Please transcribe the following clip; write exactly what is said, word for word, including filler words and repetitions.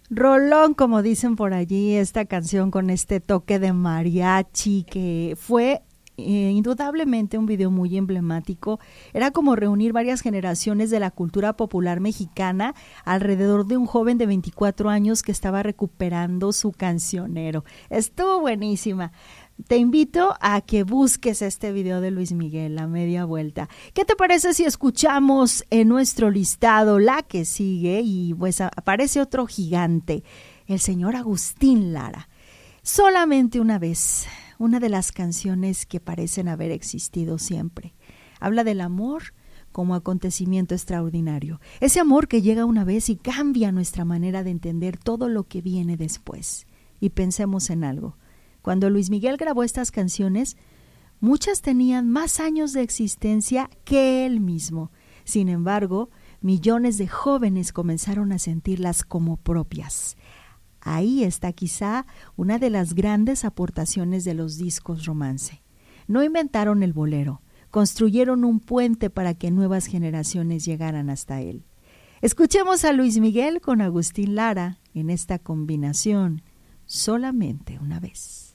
Rolón, como dicen por allí, esta canción con este toque de mariachi que fue eh, indudablemente un video muy emblemático. Era como reunir varias generaciones de la cultura popular mexicana alrededor de un joven de veinticuatro años que estaba recuperando su cancionero. Estuvo buenísima. Te invito a que busques este video de Luis Miguel, La Media Vuelta. ¿Qué te parece si escuchamos en nuestro listado la que sigue? Y pues aparece otro gigante, el señor Agustín Lara. Solamente una vez, una de las canciones que parecen haber existido siempre. Habla del amor como acontecimiento extraordinario. Ese amor que llega una vez y cambia nuestra manera de entender todo lo que viene después. Y pensemos en algo. Cuando Luis Miguel grabó estas canciones, muchas tenían más años de existencia que él mismo. Sin embargo, millones de jóvenes comenzaron a sentirlas como propias. Ahí está quizá una de las grandes aportaciones de los discos romance. No inventaron el bolero, construyeron un puente para que nuevas generaciones llegaran hasta él. Escuchemos a Luis Miguel con Agustín Lara en esta combinación, Solamente una vez.